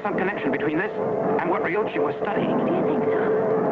some connection between this and what Ryuchin was studying. Do you think so?